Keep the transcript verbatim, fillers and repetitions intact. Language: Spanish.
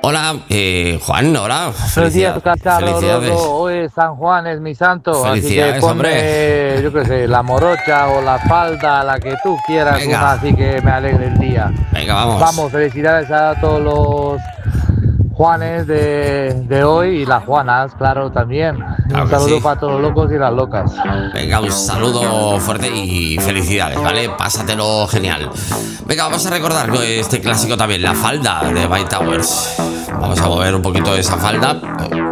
Hola, eh, Juan, hola. Buenos días, Cacharro, Felicidades. Rodo. Hoy San Juan es mi santo, así Felicidades, que ponme, hombre. yo qué sé, la morocha o la falda, la que tú quieras, Venga. una, así que me alegre el día. Venga, vamos. Vamos, felicidades a todos los Juanes de, de hoy y las Juanas, claro, también. Claro Un que saludo sí. para todos los locos y las locas. Venga, un saludo fuerte y felicidades, ¿vale? Pásatelo genial. Venga, vamos a recordar este clásico también, La Falda de By Towers. Vamos a mover un poquito esa falda.